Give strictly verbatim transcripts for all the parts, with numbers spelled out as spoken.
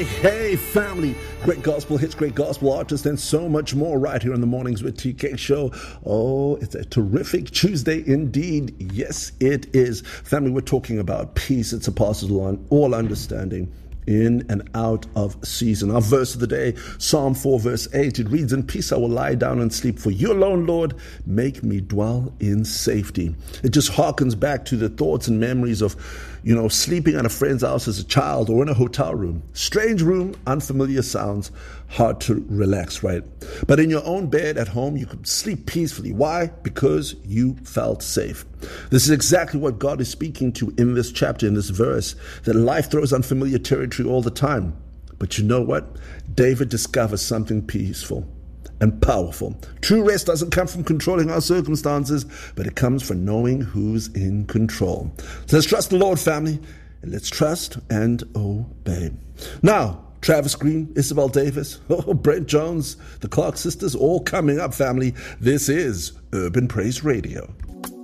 Hey family, great gospel hits, great gospel artists, and so much more right here in the Mornings with T K show. Oh, it's a terrific Tuesday indeed. Yes, it is. Family, we're talking about peace that surpasses all understanding in and out of season. Our verse of the day, Psalm four verse eight, it reads, "In peace I will lie down and sleep, for you alone, Lord, make me dwell in safety." It just harkens back to the thoughts and memories of, you know, sleeping at a friend's house as a child or in a hotel room. Strange room, unfamiliar sounds, hard to relax, right? But in your own bed at home, you could sleep peacefully. Why? Because you felt safe. This is exactly what God is speaking to in this chapter, in this verse, that life throws unfamiliar territory all the time. But you know what? David discovers something peaceful and powerful. True rest doesn't come from controlling our circumstances, but it comes from knowing who's in control. So let's trust the Lord, family, and let's trust and obey. Now, Travis Green, Isabel Davis, oh, Brent Jones, the Clark sisters, all coming up, family. This is Urban Praise Radio.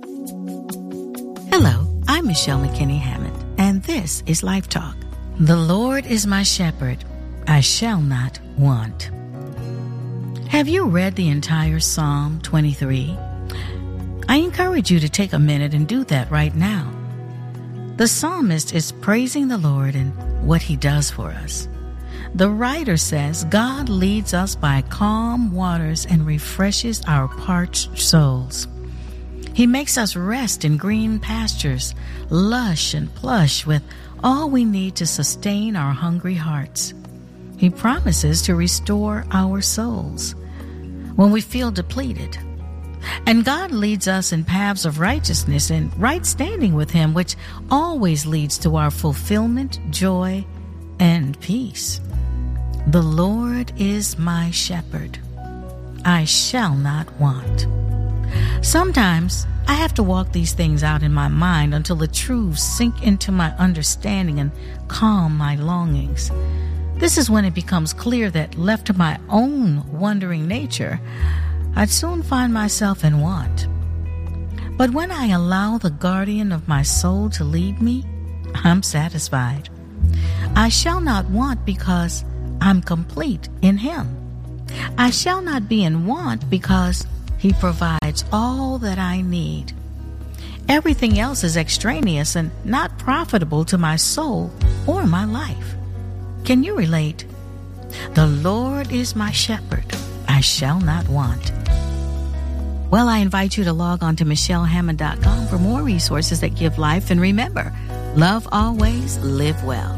Hello, I'm Michelle McKinney Hammond, and this is Life Talk. The Lord is my shepherd, I shall not want. Have you read the entire Psalm twenty-three? I encourage you to take a minute and do that right now. The psalmist is praising the Lord and what he does for us. The writer says God leads us by calm waters and refreshes our parched souls. He makes us rest in green pastures, lush and plush, with all we need to sustain our hungry hearts. He promises to restore our souls when we feel depleted. And God leads us in paths of righteousness and right standing with Him, which always leads to our fulfillment, joy, and peace. The Lord is my shepherd. I shall not want. Sometimes I have to walk these things out in my mind until the truths sink into my understanding and calm my longings. This is when it becomes clear that, left to my own wandering nature, I'd soon find myself in want. But when I allow the guardian of my soul to lead me, I'm satisfied. I shall not want because I'm complete in Him. I shall not be in want because He provides all that I need. Everything else is extraneous and not profitable to my soul or my life. Can you relate? The Lord is my shepherd. I shall not want. Well, I invite you to log on to michelle hammond dot com for more resources that give life. And remember, love always, live well.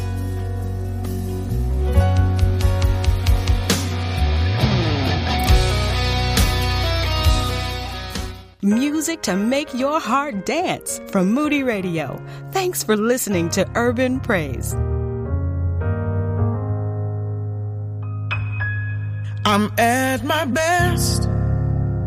Music to make your heart dance from Moody Radio. Thanks for listening to Urban Praise. I'm at my best